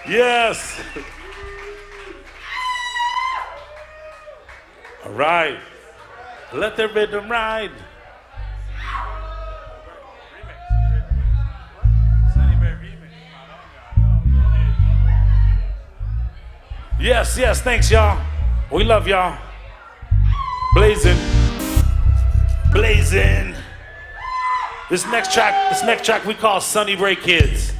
Yes. All right. Let the rhythm ride. Yes, yes, thanks y'all. We love y'all. Blazing. Blazing. This next track we call Sunny Ray Kids.